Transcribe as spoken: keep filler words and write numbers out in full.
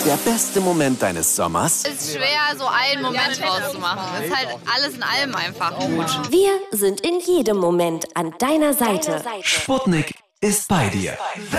Der beste Moment deines Sommers? Es ist schwer, so einen Moment rauszumachen. Es ist halt alles in allem einfach gut. Wir sind in jedem Moment an deiner Seite. Sputnik ist bei dir.